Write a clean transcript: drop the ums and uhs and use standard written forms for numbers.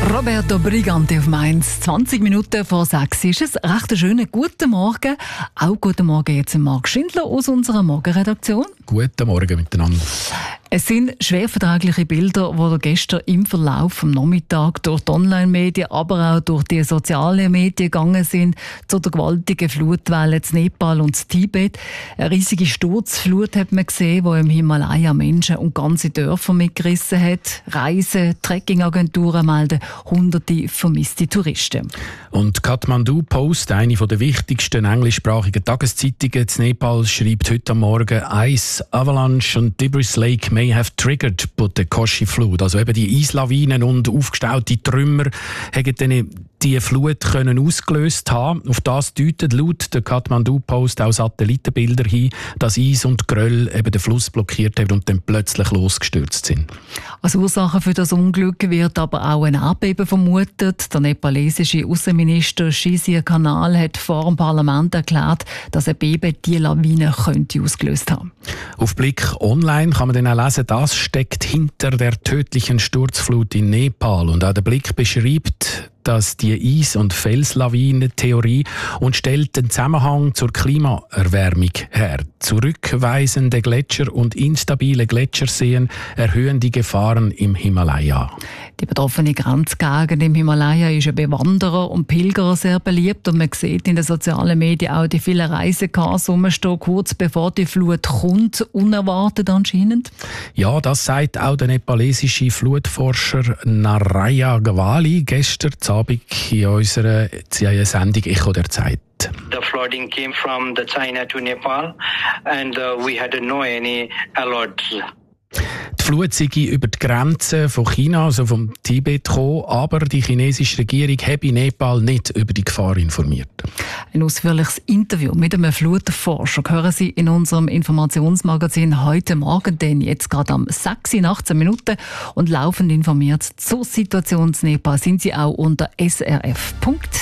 Roberto Brigante auf Mainz. 20 Minuten vor 6 ist es. Recht einen schönen guten Morgen. Auch guten Morgen jetzt Marc Schindler aus unserer Morgenredaktion. Guten Morgen miteinander. Es sind schwer vertragliche Bilder, die gestern im Verlauf vom Nachmittag durch die Online-Medien, aber auch durch die sozialen Medien gegangen sind, zu der gewaltigen Flutwelle in Nepal und Tibet. Eine riesige Sturzflut hat man gesehen, die im Himalaya Menschen und ganze Dörfer mitgerissen hat. Reisen, Trekkingagenturen melden hunderte vermisste Touristen. Und Kathmandu Post, eine der wichtigsten englischsprachigen Tageszeitungen in Nepal, schreibt heute am Morgen: Ice, Avalanche und Debris Lake may have triggered the Koshi Flood. Also eben die Eislawinen und aufgestaute Trümmer haben dann die Flut können ausgelöst haben. Auf das deutet laut der Kathmandu Post auch Satellitenbilder hin, dass Eis und Geröll eben den Fluss blockiert haben und dann plötzlich losgestürzt sind. Als Ursache für das Unglück wird aber auch ein Erdbeben vermutet. Der nepalesische Außenminister Shishir Kanal hat vor dem Parlament erklärt, dass ein Beben die Lawine könnte ausgelöst haben. Auf Blick online kann man dann auch lesen, das steckt hinter der tödlichen Sturzflut in Nepal. Und auch der Blick beschreibt, dass die Eis- und Felslawinen-Theorie und stellt den Zusammenhang zur Klimaerwärmung her. Zurückweisende Gletscher und instabile Gletscherseen erhöhen die Gefahren im Himalaya. Die betroffene Grenzgegend im Himalaya ist bei Wanderer und Pilgerer sehr beliebt und man sieht in den sozialen Medien auch die vielen Reisecars rumstehen, kurz bevor die Flut kommt, unerwartet anscheinend. Ja, das sagt auch der nepalesische Flutforscher Naraya Gawali gestern Abend in unserer Sendung «Echo der Zeit». The flooding came from the China to Nepal and we had no any alerts. Die Flut sei über die Grenze von China, also vom Tibet, gekommen, aber die chinesische Regierung habe Nepal nicht über die Gefahr informiert. Ein ausführliches Interview mit einem Flutforscher hören Sie in unserem Informationsmagazin heute Morgen, denn jetzt gerade am 6:18 und laufend informiert zur Situation in Nepal sind Sie auch unter srf.ch.